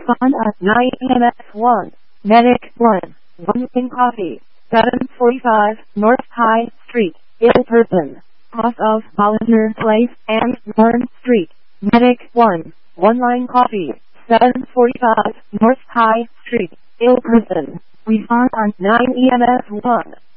Respond at 9 EMS1. Medic 1. 1 in copy. 745 North High Street. Ill person. Cross of Balliner Place and Norn Street. Medic 1. 1 line copy. 745 North High Street. Ill person. Respond on 9 EMS1.